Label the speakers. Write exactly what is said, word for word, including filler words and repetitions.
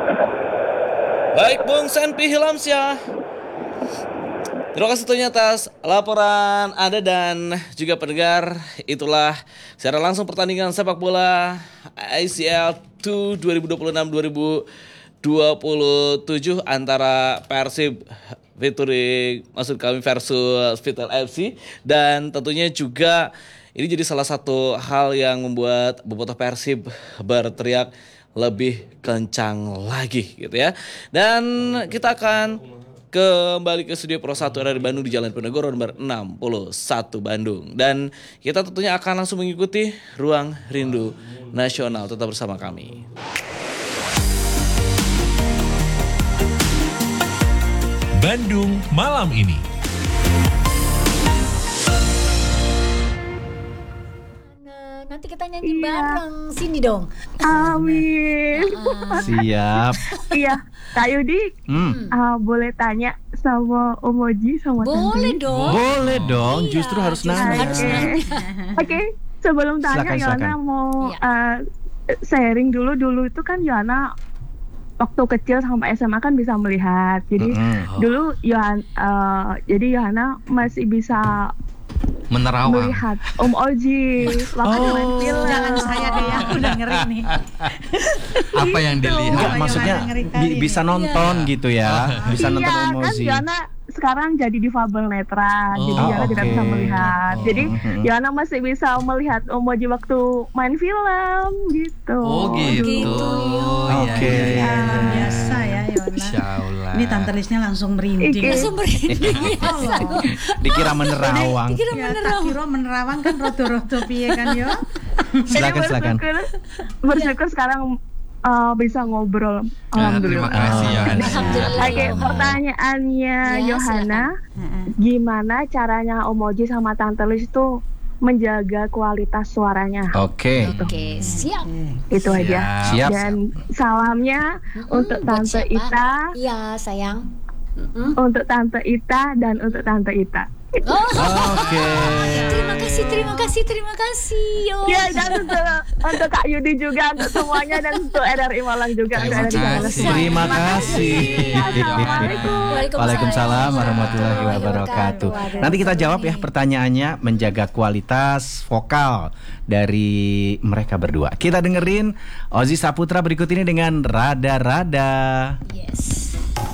Speaker 1: Baik, Bung Senpi Hilamsyah. Terima kasih tentunya atas laporan Anda dan juga pendengar. Itulah secara langsung pertandingan sepak bola A C L dua dua dua enam dua ribu dua puluh tujuh antara Persib Victory maksud kami versus Vital F C, dan tentunya juga ini jadi salah satu hal yang membuat bobotoh Persib berteriak lebih kencang lagi gitu ya. Dan kita akan kembali ke studio Pro satu R R Bandung di Jalan Penegoro nomor enam puluh satu Bandung. Dan kita tentunya akan langsung mengikuti Ruang Rindu Nasional. Tetap bersama kami.
Speaker 2: Bandung malam ini.
Speaker 3: Nanti kita nyanyi
Speaker 4: Iya.
Speaker 3: bareng, sini dong.
Speaker 4: Amin.
Speaker 5: Siap.
Speaker 4: Iya, Kak Yudi,
Speaker 5: Hmm.
Speaker 4: uh, boleh tanya sama Om Oji sama
Speaker 3: Boleh
Speaker 4: Tante?
Speaker 3: dong.
Speaker 5: Boleh dong,
Speaker 3: Iya,
Speaker 5: justru harus
Speaker 3: justru
Speaker 5: nanya.
Speaker 3: harus
Speaker 4: Oke.
Speaker 3: nanya.
Speaker 4: Oke, sebelum tanya
Speaker 5: Silakan,
Speaker 4: Yohana
Speaker 5: silakan.
Speaker 4: mau
Speaker 3: Iya.
Speaker 4: uh, sharing dulu. Dulu itu kan Yohana waktu kecil sampai S M A kan bisa melihat. Jadi
Speaker 5: Mm-mm.
Speaker 4: dulu Yohan, uh, jadi Yohana masih bisa
Speaker 5: Menerawang.
Speaker 4: melihat Om Oji waktu
Speaker 5: Oh.
Speaker 4: main film.
Speaker 6: Jangan saya deh yang udah ngeri nih.
Speaker 5: Apa yang
Speaker 4: Gitu.
Speaker 5: dilihat?
Speaker 6: Apa yang
Speaker 5: Maksudnya
Speaker 6: ngeri
Speaker 5: bi-
Speaker 6: kali
Speaker 5: bisa
Speaker 6: ini?
Speaker 5: nonton gitu ya. Bisa nonton
Speaker 4: Iya, kan
Speaker 5: emosi.
Speaker 4: Yana sekarang jadi difabel netra, jadi
Speaker 5: Oh,
Speaker 4: Yana tidak
Speaker 5: oke.
Speaker 4: bisa melihat. Jadi
Speaker 5: Mhm.
Speaker 4: Yana masih bisa melihat Om Oji waktu main film gitu.
Speaker 5: Oh gitu.
Speaker 3: gitu,
Speaker 5: Oke.
Speaker 4: iya.
Speaker 6: Biasa ya Yona.
Speaker 5: Insya Allah.
Speaker 6: Ini Tante Lisnya langsung merinding.
Speaker 4: Iki.
Speaker 3: Langsung merinding.
Speaker 6: Allah.
Speaker 5: Dikira menerawang.
Speaker 3: Dikira
Speaker 6: Ya
Speaker 3: bener
Speaker 6: tak
Speaker 3: dong.
Speaker 6: kira menerawang kan roto-roto piye kan yo.
Speaker 5: Silakan,
Speaker 4: Jadi
Speaker 5: silakan.
Speaker 4: bersyukur, bersyukur sekarang uh, bisa ngobrol.
Speaker 7: Nah, terima
Speaker 4: Alhamdulillah.
Speaker 7: kasih
Speaker 5: Oh.
Speaker 7: Yohana.
Speaker 3: Alhamdulillah.
Speaker 4: Oke, pertanyaannya
Speaker 3: Ya,
Speaker 4: Yohana, gimana caranya Om Oji sama Tante Lis itu menjaga kualitas suaranya?
Speaker 5: Oke.
Speaker 3: Oke, siap.
Speaker 4: Itu aja.
Speaker 5: Siap.
Speaker 4: Dan salamnya untuk
Speaker 3: buat
Speaker 4: Tante
Speaker 3: siapa?
Speaker 4: Ita,
Speaker 3: Iya, sayang. Mm-mm.
Speaker 4: untuk Tante Ita dan untuk Tante Ita.
Speaker 3: Oh,
Speaker 5: Oke.
Speaker 3: terima kasih, terima kasih, terima kasih. Yo.
Speaker 4: Ya, dan untuk, untuk Kak Yudi juga, untuk semuanya, dan untuk R R I Malang juga.
Speaker 7: Terima
Speaker 4: untuk R R I Malang
Speaker 7: kasih.
Speaker 4: semua.
Speaker 5: Terima kasih.
Speaker 4: Assalamualaikum.
Speaker 5: Waalaikumsalam warahmatullahi wabarakatuh. Nanti kita jawab ya pertanyaannya, menjaga kualitas vokal dari mereka berdua. Kita dengerin Ozi Saputra berikut ini dengan Rada-Rada.
Speaker 3: Yes.